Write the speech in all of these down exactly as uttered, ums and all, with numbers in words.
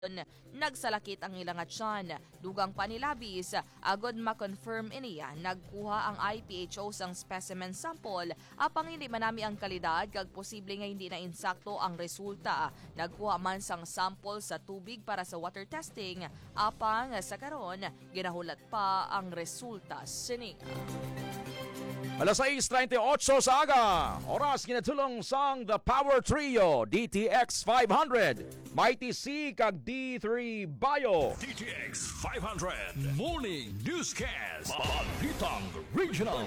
nagsalakit ang ilang atyan. Dugang panilabis, agod ma-confirm iniya, nagkuha ang I P H O sang specimen sample, apang hindi manami ang kalidad, kag posible nga hindi na insakto ang resulta. Nagkuha man sang sample sa tubig para sa water testing, apang sa karon, ginahulat pa ang resulta sini. Alas sais treinta y ocho sa aga, oras ginatulong sang The Power Trio, D T X five hundred, Mighty C kag D three Bio. D T X five hundred Morning Newscast, Balitang Regional.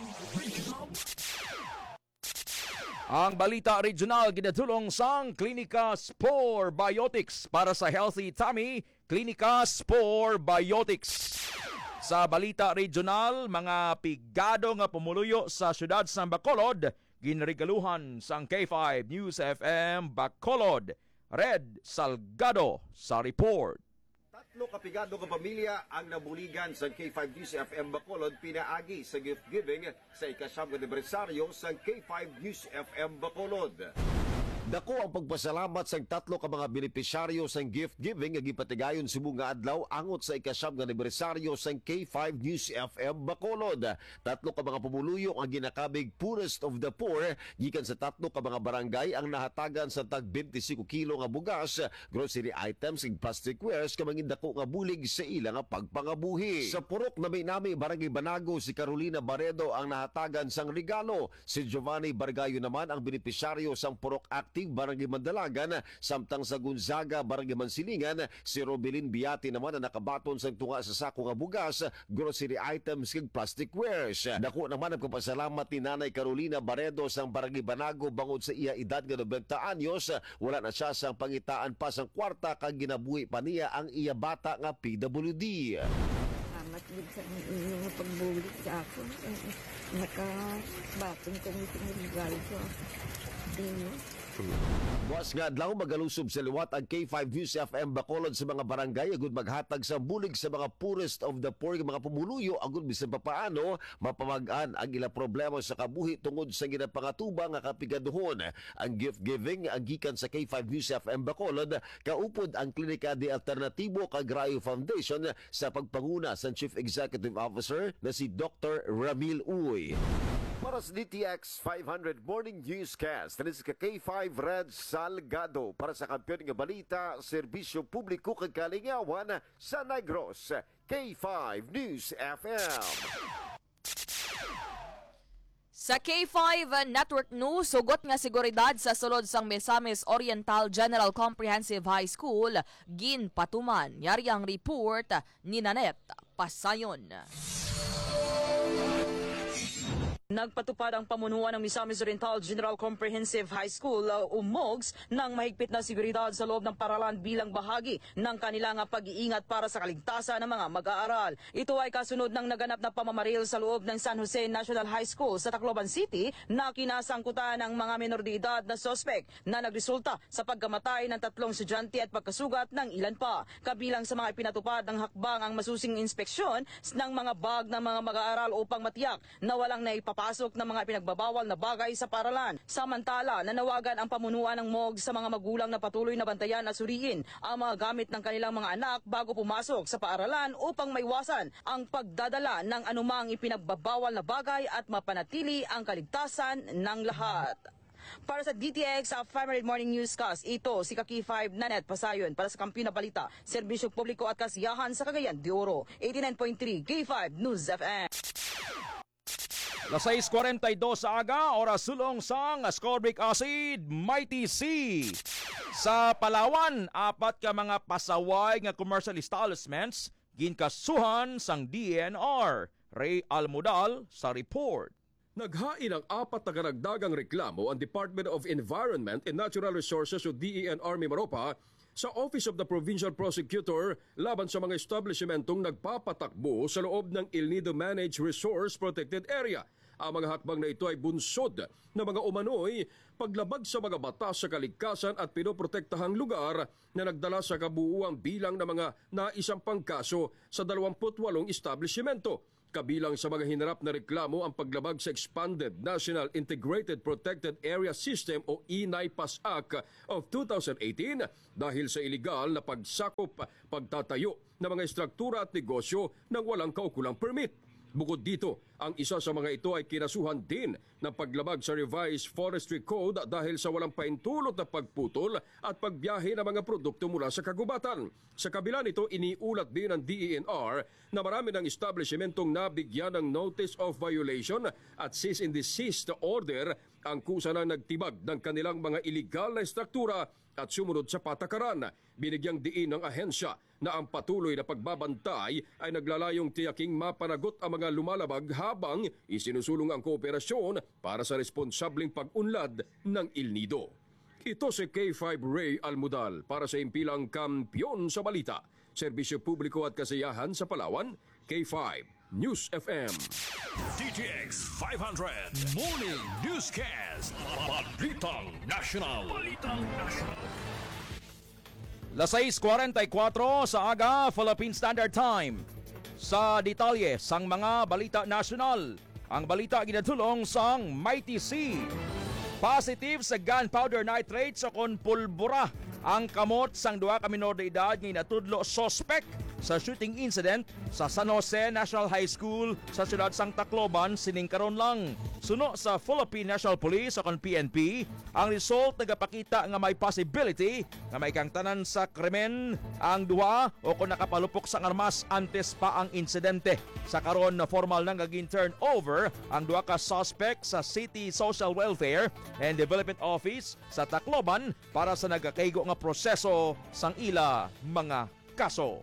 Ang balita regional ginatulong sang Klinika Spore Biotics para sa healthy tummy, Klinika Spore Biotics. Sa balita regional, mga pigado nga pumuluyo sa syudad sa Bacolod, ginregaluhan sang K five News F M Bacolod. Red Salgado sa report. Tatlo kapigado ka pamilya ang nabuligan sa K five News F M Bacolod pinaagi sa gift giving sa ikasyam anibersaryo sa K five News F M Bacolod. Dako ang pagpasalamat sa tatlo ka mga benepisyaryo sa gift giving nga gipatigayon sa mga adlaw angot sa ikasyam nga anibersaryo sa K five News F M Bacolod. Tatlo ka mga pumuluyo ang ginakabig Poorest of the Poor gikan sa tatlo ka mga barangay ang nahatagan sa tag twenty-five kilo nga bugas, grocery items ug plasticwares ka mangin dako nga bulig sa ila nga pagpangabuhi. Sa purok na may nami barangay Banago, si Carolina Barredo ang nahatagan sang regalo. Si Giovanni Bargayo naman ang benepisyaryo sang Purok Active Barangay Mandalagan, samtang sa Gonzaga Barangay Mansilingan, si Robelin Biati naman ang nakabaton sa tunga sa sako nga bugas, grocery items ug plasticwares. Dako naman ang kapasalamat ni Nanay Carolina Barredo sang Barangay Banago bangod sa iya edad nga ninety anyos, wala na siya sang pangitaan pa sang kwarta kag ginabuhi pa niya ang iya bata nga P W D. Salamat din sa inyong pagbulit sa ako. Nakabatong kong itinigay ko. Inyo. Buwas nga adlaw magalusob sa liwat ang K five News F M Bacolod sa mga barangay agud maghatag sa bulig sa mga poorest of the poor, mga pumuluyo agud bisan papaano mapamag-an ang ila problema sa kabuhi tungod sa ginapangatuba nga kapigaduhon. Ang gift giving ang gikan sa K five News F M Bacolod kaupod ang Klinika de Alternatibo Cagrayo Foundation sa pagpanguna sa Chief Executive Officer na si Doctor Ramil Uy. Para sa D T X five hundred Morning Newscast, tanis ka K five Red Salgado para sa kampiyon nga balita, serbisyo publiko kag kalingawan sa Negros. K five News F M. Sa K five Network News, sugot nga seguridad sa sulod sang Misamis Oriental General Comprehensive High School, ginpatuman. Yari ang report ni Nanette Pasayon. Nagpatupad ang pamunuan ng Misamis Oriental General Comprehensive High School uh, o M O G S ng mahigpit na seguridad sa loob ng paralan bilang bahagi ng kanilang pag-iingat para sa kaligtasan ng mga mag-aaral. Ito ay kasunod ng naganap na pamamaril sa loob ng San Jose National High School sa Tacloban City na kinasangkutan ng mga menor de edad na suspect na nagresulta sa pagkamatay ng tatlong estudyante at pagkasugat ng ilan pa. Kabilang sa mga ipinatupad ng hakbang ang masusing inspeksyon ng mga bag ng mga mag-aaral upang matiyak na walang naipapalala pasok ng mga pinagbabawal na bagay sa paralan. Samantala, nanawagan ang pamunuan ng M O G sa mga magulang na patuloy na bantayan at suriin ang mga gamit ng kanilang mga anak bago pumasok sa paaralan upang maiwasan ang pagdadala ng anumang ipinagbabawal na bagay at mapanatili ang kaligtasan ng lahat. Para sa D T X sa five hundred Morning Newscast, ito si K five Nanette Pasayon para sa Kampiyon na Balita, Serbisyo Publiko at Kasiyahan sa Cagayan de Oro. eighty-nine point three K five News F M. Las sais cuarenta y dos sa aga, oras sulong sang ascorbic acid, Mighty C. Sa Palawan, apat ka mga pasaway nga commercial establishments ginkasuhan sang D N R. Ray Almodal sa report. Naghain ang apat na karagdagang reklamo ang Department of Environment and Natural Resources o D E N R Mimaropa sa Office of the Provincial Prosecutor laban sa mga establishmentong nagpapatakbo sa loob ng El Nido Managed Resource Protected Area. Ang mga hakbang na ito ay bunsod na mga umano'y paglabag sa mga batas sa kalikasan at pinoprotektahang lugar na nagdala sa kabuuang bilang ng mga naisampang kaso sa dalawampu't walong establishmento. Kabilang sa mga hinarap na reklamo ang paglabag sa Expanded National Integrated Protected Area System o I N A I P A S Act of two thousand eighteen dahil sa iligal na pagsakop, pagtatayo ng mga estruktura at negosyo ng walang kaukulang permit. Bukod dito, ang isa sa mga ito ay kinasuhan din ng paglabag sa Revised Forestry Code dahil sa walang paintulot na pagputol at pagbiyahe ng mga produkto mula sa kagubatan. Sa kabila nito, iniulat din ng D E N R na marami ng establishmentong nabigyan ng Notice of Violation at Cease and Desist Order ang kusa na nagtibag ng kanilang mga iligal na estruktura at sumunod sa patakaran. Binigyang diin ng ahensya na ang patuloy na pagbabantay ay naglalayong tiyaking mapanagot ang mga lumalabag habang isinusulong ang kooperasyon para sa responsableng pag-unlad ng Il Nido. Ito si K five Ray Almudal para sa impilang Kampiyon sa Balita, Serbisyo Publiko at Kasiyahan sa Palawan, K five News F M. D T X five hundred Morning Newscast. Balitang National. Balitang National. Las seis cuarenta y cuatro sa aga, Philippine Standard Time. Sa detalye sang mga balita nasyonal, ang balita ginatulong sang Mighty Sea. Positive sa gunpowder nitrate sa kon pulbura ang kamot sang duha ka minor de edad nga natudlo suspect sa shooting incident sa San Jose National High School sa siyudad sang Tacloban sining karon lang. Suno sa Philippine National Police o kon P N P, ang result nagapakita nga may possibility nga may kang tanan sa krimen ang duha o kung nakapalupok sang armas antes pa ang insidente. Sa karon na formal nang gagin turn over ang duha ka suspect sa City Social Welfare and Development Office sa Tacloban para sa nagakaigo nga proseso sang ila mga kaso.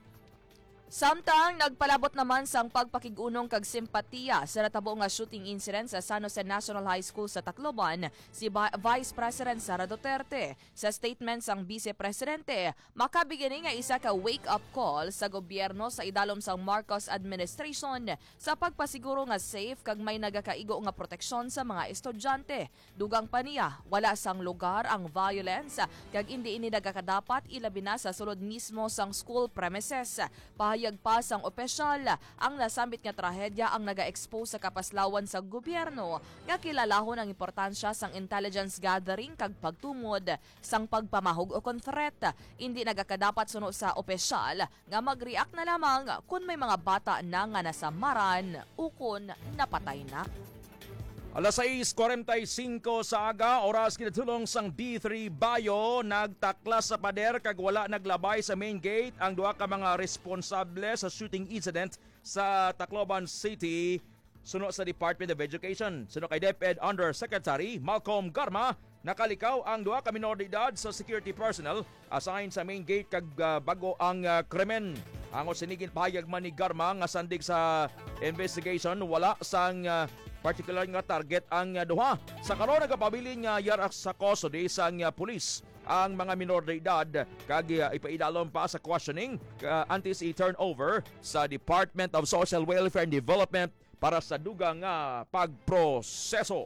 Samtang nagpalabot naman sang pagpakigunong kag simpatiya sa natabo nga shooting incident sa San Jose National High School sa Tacloban si ba- Vice President Sara Duterte. Sa statement sang Vice Presidente, makabigyan nga isa ka wake-up call sa gobyerno sa idalom sang Marcos administration sa pagpasiguro nga safe kag may nagakaigo nga proteksyon sa mga estudyante. Dugang pa niya, wala sang lugar ang violence kag hindi ini nagakadapat ilabi na sa sulod mismo sang school premises. Pahayag pa sang opisyal, ang nasambit nga trahedya ang naga-expose sa kapaslawan sa gobyerno nga kilalahon ang importansya sang intelligence gathering kag pagtumod sang pagpamahog o threat. Hindi nagakadapat suno sa opisyal nga mag-react na lamang kung may mga bata na nga nasamaran o kung napatay na. Alas seis cuarenta y cinco sa aga, oras kinatulong sang D three Bayo, nagtaklas sa pader kag wala naglabay sa main gate ang duha ka mga responsable sa shooting incident sa Tacloban City suno sa Department of Education. Suno kay DepEd Undersecretary Malcolm Garma, nakalikaw ang duha ka minor de edad sa security personnel assigned sa main gate kag uh, bago ang uh, krimen. Ang sinigin pahayag man ni Garma nga sandig sa investigation wala sang uh, particular nga target ang uh, duha. Sa karon nagapabiling nga uh, yarak sa custody sang uh, pulis ang mga minor de edad kag uh, ipaidalom pa sa questioning uh, antes i-turnover sa Department of Social Welfare and Development para sa dugang nga uh, pagproseso.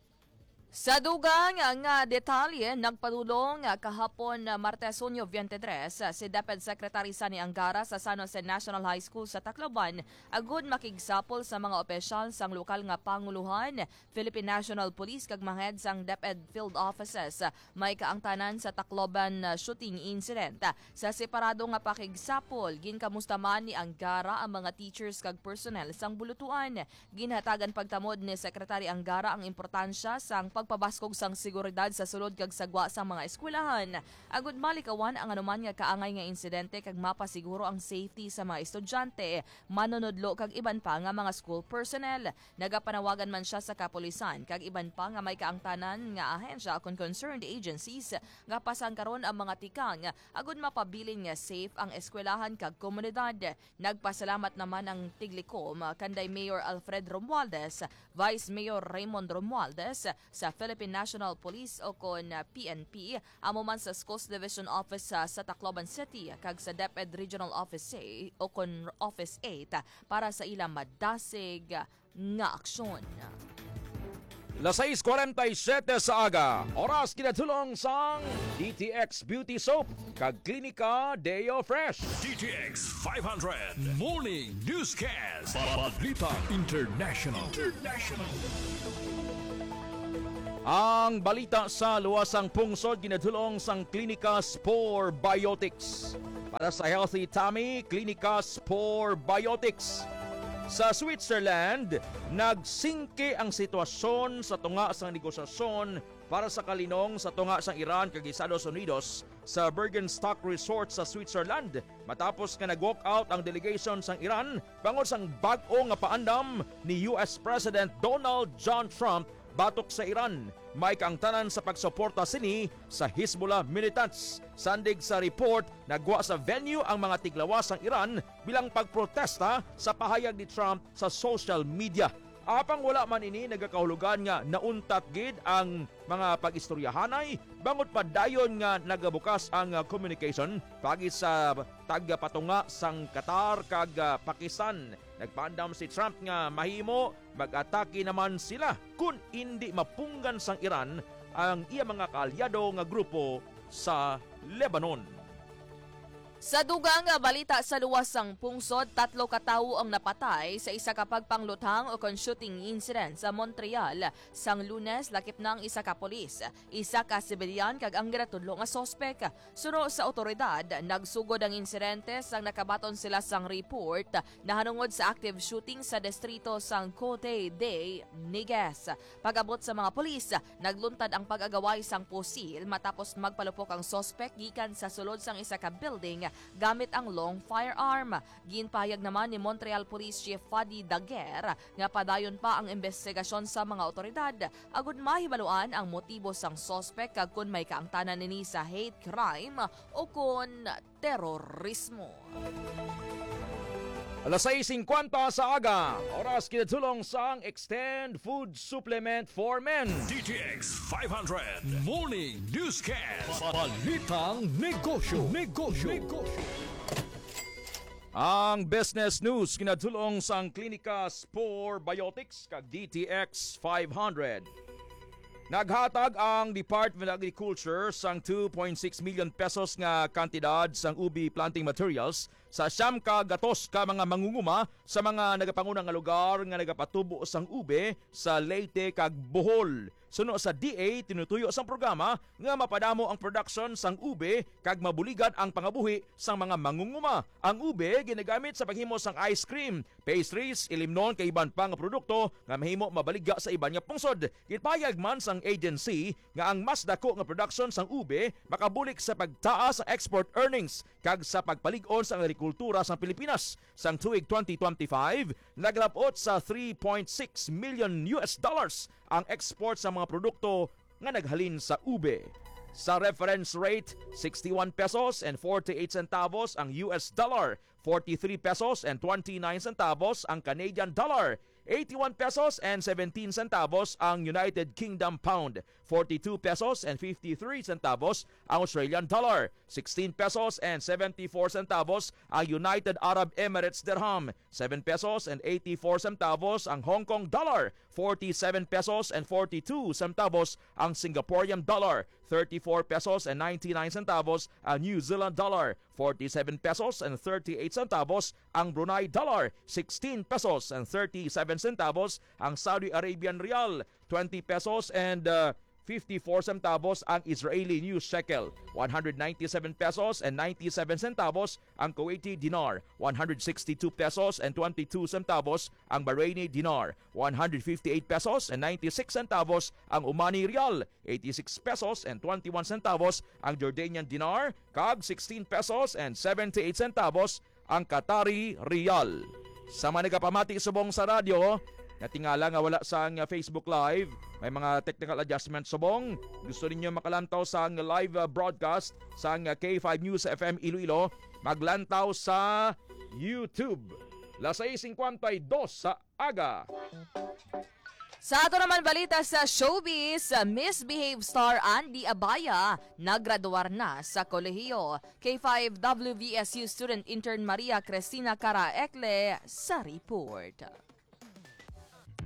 Sa dugang nga detalye, nagpadulong kahapon Martes Hunyo twenty-three si DepEd Secretary Sani Angara sa San Jose National High School sa Tacloban agud makigsapol sa mga opisyal sang lokal nga panguluhan, Philippine National Police kag mga head sang DepEd field offices may kaangtanan sa Tacloban shooting incident. Sa separado nga pakigsapol, ginkamusta man ni Angara ang mga teachers kag personnel sang bulutuan. Ginhatagan pagtamod ni Secretary Angara ang importansya sang pagpabaskog sang seguridad sa sulod kag sagwa sa mga eskwelahan. Agud malikawan ang anuman nga kaangay nga insidente kag mapasiguro ang safety sa mga estudyante, manunodlo kag iban pa nga mga school personnel. Nagapanawagan man siya sa kapulisan kag iban pa nga may kaangtanan nga ahensya kon concerned agencies nga pasangkaron ang mga tikang agud mapabilin nga safe ang eskwelahan kag komunidad. Nagpasalamat naman ang Tiglikom kanday Mayor Alfred Romualdez, Vice Mayor Raymond Romualdez sa Philippine National Police o kon P N P, amo man sa Schools Division Office sa, sa Tacloban City kag sa DepEd Regional Office A o kon Office eight para sa ilang madasig nga aksyon. Las sais kuwarenta y siyete sa aga. Oras kinatulong sang D T X Beauty Soap kag Klinika Deo Fresh. D T X five hundred Morning Newscast. Balitang International. International. Ang balita sa luwasang pungsod ginatulong sang Klinika Spore Biotics. Para sa healthy tummy, Klinika Spore Biotics. Sa Switzerland, nagsingke ang sitwasyon sa tunga sang negosasyon para sa kalinong sa tunga sang Iran kag Estados Unidos sa Bergenstock Resort sa Switzerland matapos nga nag-walk out ang delegation sang Iran bangod sang bag-o nga paandam ni U S President Donald John Trump batok sa Iran. May kaangtanan sa pagsuporta sini sa Hezbollah militants. Sandig sa report, nagwa sa venue ang mga tiglawas ng Iran bilang pagprotesta sa pahayag ni Trump sa social media. Apang wala man ini nagakahulugan nga nauntat gid ang mga pag-istoryahanay bangod pa dayon nga nagabukas ang uh, communication pagi sa tagapatunga sang Qatar kag uh, Pakistan. Nagpandam si Trump nga mahimo mag-atake naman sila kung hindi mapunggan sang Iran ang iya mga kaalyado nga grupo sa Lebanon. Sa dugang nga balita sa luwasang pungsod, tatlo ka tawo ang napatay sa isa ka pagpangluthang o shooting incident sa Montreal sang Lunes lakip ng isa ka polis. Isa ka sibilyan kag ang ginatudlo nga sospek. Suno sa otoridad, nagsugod ang insidente sang nakabaton sila sang report na hanungod sa active shooting sa distrito sang Côte des Neiges. Pag-abot sa mga polis, nagluntad ang pag-agaway sang pusil matapos magpalupok ang sospek gikan sa sulod sang isa ka building gamit ang long firearm. Ginpahayag naman ni Montreal Police Chief Fadi Daguerre nga padayon pa ang investigasyon sa mga otoridad agud mahibaluan ang motibo sang sospek kag kun may kaangtanan nini sa hate crime o kun terorismo. Alas sais singkwenta sa aga, oras kinatulong sang Extend Food Supplement for Men. D T X five hundred Morning Newscast. Balitang Negosyo. Negosyo. Negosyo. Ang business news kinatulong sang Klinika Spore Biotics kag D T X five hundred. Naghatag ang Department of Agriculture sang two point six million pesos nga kantidad sang ubi planting materials sa siyam ka gatos ka mga mangunguma sa mga nagapangunang nga lugar nga nagapatubo sang ube sa Leyte kag Bohol. Suno sa D A, tinutuyo sang programa nga mapadamo ang production sang ube kag mabuligan ang pangabuhi sang mga mangunguma. Ang ube ginagamit sa paghimo sang ice cream, pastries, ilimnon kay iban pa nga produkto nga mahimo mabaligya sa iban nga pungsod. Gipayag man sang agency nga ang mas dako nga production sang ube makabulik sa pagtaas sa export earnings kag sa pagpalig-on sa agrikultura sa Pilipinas. Sang tuig twenty twenty-five, naglabot sa three point six million U S dollars ang export sa mga produkto nga naghalin sa ube. Sa reference rate, sixty-one pesos and forty-eight centavos ang U S dollar, forty-three pesos and twenty-nine centavos ang Canadian dollar, eighty-one pesos and seventeen centavos ang United Kingdom pound, forty-two pesos and fifty-three centavos ang Australian dollar, sixteen pesos and seventy-four centavos ang United Arab Emirates dirham, seven pesos and eighty-four centavos ang Hong Kong dollar, forty-seven pesos and forty-two centavos ang Singaporean dollar, thirty-four pesos and ninety-nine centavos ang New Zealand dollar, forty-seven pesos and thirty-eight centavos ang Brunei dollar, sixteen pesos and thirty-seven centavos ang Saudi Arabian rial, twenty pesos and uh, fifty-four centavos ang Israeli new shekel, one hundred ninety-seven pesos and ninety-seven centavos ang Kuwaiti dinar, one hundred sixty-two pesos and twenty-two centavos ang Bahraini dinar, one hundred fifty-eight pesos and ninety-six centavos ang Omani rial, eighty-six pesos and twenty-one centavos ang Jordanian dinar, kag sixteen pesos and seventy-eight centavos ang Qatari rial. Sa mga nagapamati subong sa radyo, natingala nga wala sa ang Facebook Live, may mga technical adjustment subong. Gusto ninyo makalantaw sa ang live uh, broadcast sa ang K five News F M Iloilo, maglantaw sa YouTube. Las sais singkwenta-dos sa aga. Sa ato naman balita sa showbiz, misbehave star Andy Abaya naggraduar na sa kolehiyo. K five W V S U student intern Maria Cristina Caraecle sa report.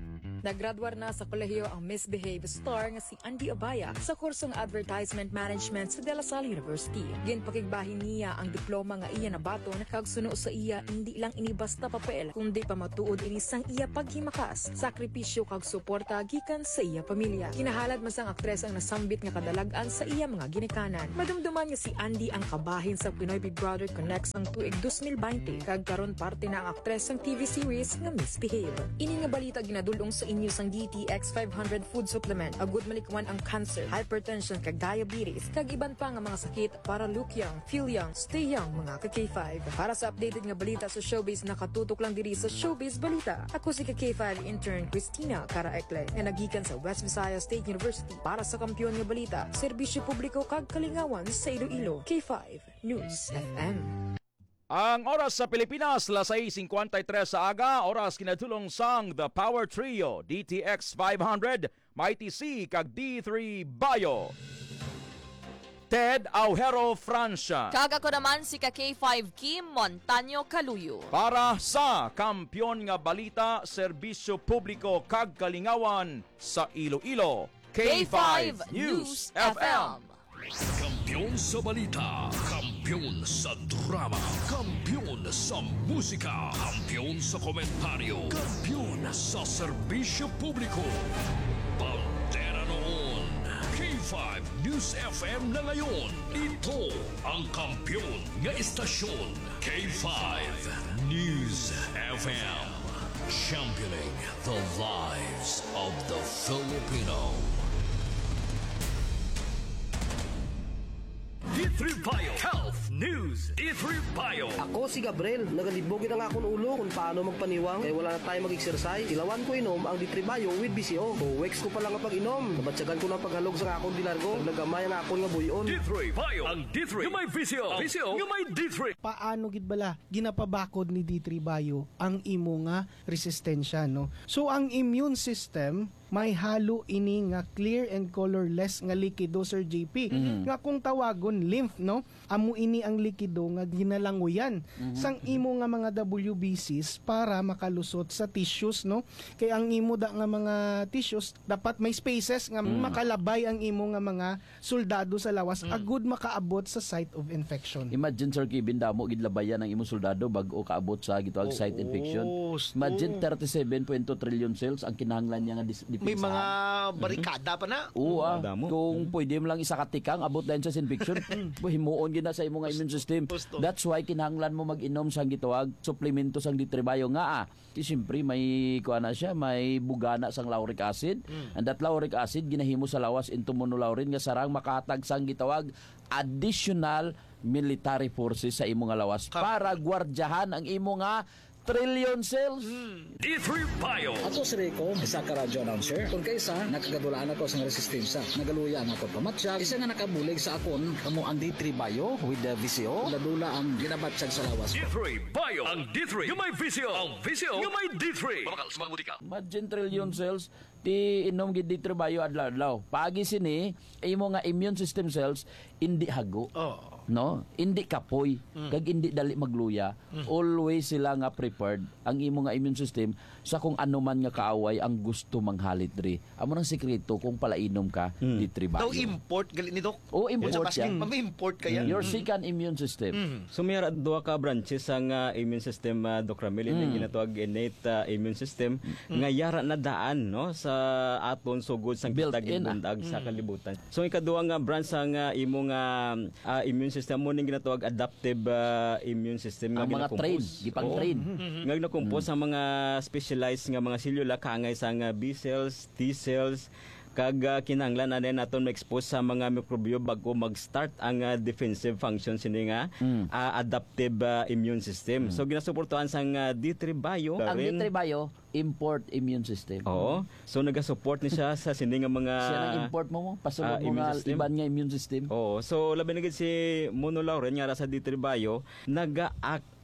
Naggraduar na sa kolehiyo ang misbehave star nga si Andy Abaya sa kursong Advertisement Management sa De La Salle University. Ginpakigbahin niya ang diploma nga iya nabaton kag suno sa iya hindi lang ini basta papel kundi pa matuod ini sang iya paghimakas, sakripisyo kag suporta gikan sa iya pamilya. Kinahalad masang aktres ang nasambit nga kadalagan sa iya mga ginikanan. Madumduman nga si Andy ang kabahin sa Pinoy Big Brother Connects ang tuig twenty twenty kag karon parte na ang aktres sang T V series nga Misbehave. Ini nga balita ginadulong sa inyo sang D T X five hundred food supplement agud malikwan ang cancer, hypertension kag diabetes kag iban pa nga mga sakit para look young, feel young, stay young mga ka K five. Para sa updated nga balita sa showbiz nakatutok lang diri sa Showbiz Balita. Ako si ka K five intern Christina Caraecle nga nagikan sa West Visayas State University para sa kampiyon nga balita, serbisyo publiko kag kalingawan sa Iloilo. K five News F M. Ang oras sa Pilipinas, alas sais fifty-three sa aga, oras kinatulong sang The Power Trio, D T X five hundred, Mighty C, kag D three Bayo. Ted Aujero Francia. Kag ako naman si ka K five Kim Montaño Caluyo. Para sa Kampiyon nga Balita, Serbisyo Publiko kag Kalingawan sa Iloilo, K five News F M. Kampiyon sa balita, kampiyon sa drama, kampiyon sa musika, kampiyon sa komentaryo, kampiyon sa serbisyo publiko. Bandera noon, K five News F M na ngayon. Ito ang kampiyon nga istasyon, K five News F M. Championing the lives of the Filipino. D three Bio Health News. D three Bio. Ako si Gabriel, nagalibogin ang akong ulo kung paano magpaniwang kaya wala na tayo mag-exercise. Ilawan ko inom ang D three Bio with B C O. O weeks ko pa lang ang pag-inom. Nabatsagan ko na paghalog sa akong dilargo. Nagamay na akong nga buyon. D three Bio. Ang D three. Yung may V C O. V C O. Yung may D three. Paano gid bala ginapabakod ni D three Bio ang imo nga resistensya, no? So ang immune system may halo ini nga clear and colorless nga likido, Sir J P. Mm-hmm. Nga kung tawagon lymph, no? Amo ini ang likido nga ginalanguyan mm-hmm. sang imo nga mga W B Cs para makalusot sa tissues, no? Kay ang imo da nga mga tissues dapat may spaces nga mm-hmm. makalabay ang imo nga mga soldado sa lawas mm-hmm. agud makaabot sa site of infection. Imagine, Sir Kevin, damo gidlabayan ang imo soldado bag-o kaabot sa gituag oh, site infection. Oh, Imagine thirty-seven point two trillion cells ang kinahanglan niya nga dis- may mga barikada pa na. Oo, ah. Kung pwede mo lang isakatikang abot lang sa infection, himuon gid na sa imong immune system. That's why kinahanglan mo mag-inom sang gituag suplemento sang D three Bio nga ah. Di siyempre may kuana siya, may bugana sang lauric acid. And that lauric acid ginahimo sa lawas into monolaurin nga sarang makatag sang gitawag additional military forces sa imo nga lawas para gwardyahan ang imo nga trillion cells. Hmm. D three Bio. Ako si Rico, isa ka radyo announcer. Kung kaysa, nakagadulaan ako sa resistensya. Nagaluya na ako pamatsyag. Isa nga nakabulig sa akon, kamo ang D three Bio with the V C O. Ladula ang ginabatsyag sa lawas. D three Bio. Ang D three. Yung may V C O. Ang V C O. Yung may D three. Pamakal, sumaguti ka. Imagine trillion cells, ti inom gid D three Bio adlaw-adlaw. Pagi sini, imo nga immune system cells, hindi hago. Oh. No, hindi kapoy mm. kag hindi dali magluya. Mm. Always sila nga prepared ang imo nga immune system sa kung ano man nga kaaway ang gusto manghalit diri. Amo nang sekreto kung palainom ka mm. D three Bio. Daw import gali ni Doc. Oh, import yan. May import kaya. Mm. Your second immune system. Mm. So may duha ka branches ang uh, immune system, uh, Doc Ramil, mm. yung ginatawag innate uh, immune system mm. nga yara na daan no sa aton sugod sang kitagin bundag sa kalibutan. So ikaduha nga branch ang uh, imo nga uh, immune system mo ning ginatawag adaptive uh, immune system nga mga train, gipang train. Mm-hmm. Nga ginakompose mm-hmm. ang mga specialized nga mga selula kaangay sa nga B cells, T cells, kag uh, kinahanglan na din naton ma-expose sa mga mikrobyo bago mag-start ang uh, defensive function sini nga mm. uh, adaptive uh, immune system. Mm. So ginasuportuhan sang uh, D three Bio. Ang D three Bio import immune system. Oo. So naga-support ni siya sa sini nga mga siya nang import mo mo pasulod uh, mo nga iban nga immune system. Oo. So labi na gid si monolaurin nga sa D three Bio naga-act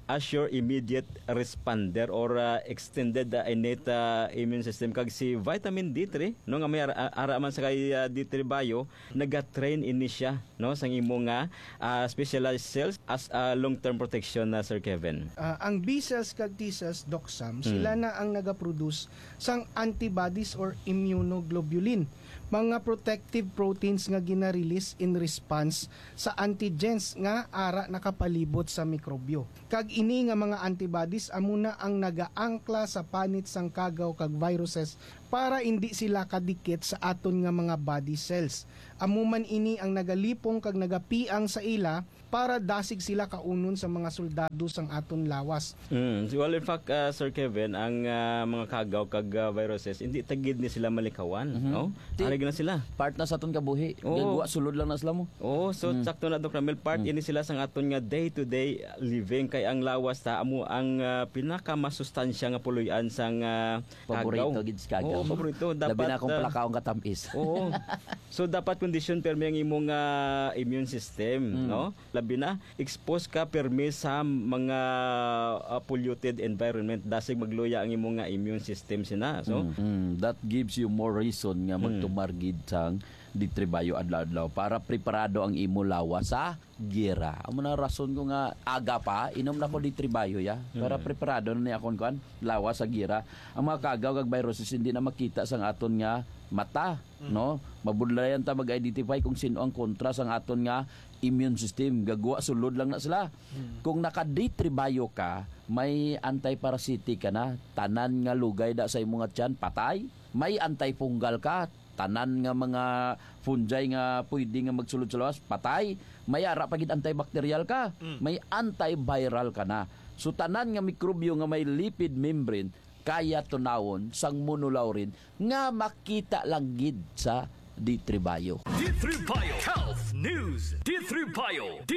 assure immediate responder or uh, extended uh, innate uh, immune system. Kag si vitamin D three, no, nga may ara, ara man sa kay uh, D three Bio, naga-train ini siya, no, sang imo nga uh, specialized cells as a long-term protection na Sir Kevin. Uh, ang B cells kag T cells, Doc Sam, sila Mm. na ang nagaproduce sang antibodies or immunoglobulin, mga protective proteins nga gina-release in response sa antigens nga ara nakapalibot sa mikrobyo. Kag ini nga mga antibodies amuna ang nagaangkla sa panit sang kagaw kag viruses para hindi sila kadikit sa aton nga mga body cells. Amuman ini ang nagalipong kag nagapiang sa ila para dasig sila kaunon sa mga soldado sang aton lawas. Mm. Well, in fact, uh, Sir Kevin, ang uh, mga kagaw kag uh, viruses, hindi tagid ni sila malikawan. Mhm. No? Di- Arig na sila. Part na sa aton kabuhi. Oo. Gagwa, sulod lang na sila mo. Oo, so Mm. sakto na Doc Ramel, part ini sila sang aton nga day-to-day living, kay ang lawas ta amo ang uh, pinakamasustansya nga puloy-an sang uh, Paborito kagaw. gid sa kagaw. Oo, paborito. Labi Dapat, na akong uh, palakaong katamis. Oo. So dapat kondisyon permi ang imong uh, immune system, Mm. no? Labi na expose ka permi sa mga uh, polluted environment, dasig magluya ang imong nga immune system sina. So Mm, mm, that gives you more reason nga Mm. magtumargid sang ditribayo adlaw-adlaw para preparado ang imo lawa sa gira. Amo na rason ko nga aga pa inom na ko ditribayo ya para Mm. preparado na ni akon kuan lawa sa gira. Ang mga kagaw kag viruses hindi na makita sang aton nga mata, no? Mabudlayan ta mag-identify kung sino ang kontra sang aton nga immune system. Gagwa sulod lang na sila. Kung naka-ditribayo ka, may anti-parasitic ka na, tanan nga lugay da sa imong nga tiyan, patay. May anti-fungal ka, tanan nga mga fungi nga pwede nga magsulod sa lawas, patay. May ara pagid antibacterial ka, may antiviral ka na. So tanan nga mikrobyo nga may lipid membrane, kaya tunawon sang monolaurin nga makita lang gid sa ditribayo. D three Bio Health News. D three Bio.